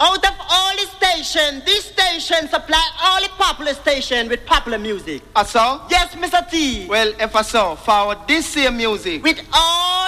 Out of all the stations, this station supply all the popular station with popular music. So? Yes, Mr. T. Well, if so, for this same music. With all